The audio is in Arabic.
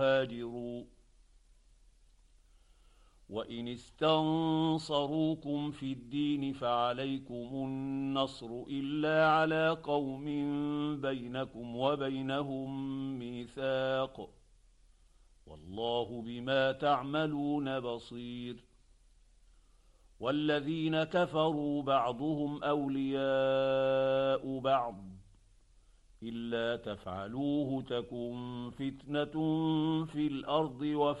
هاجروا وإن استنصروكم في الدين فعليكم النصر إلا على قوم بينكم وبينهم ميثاق والله بما تعملون بصير والذين كفروا بعضهم أولياء بعض إلا تفعلوه تكن فتنة في الأرض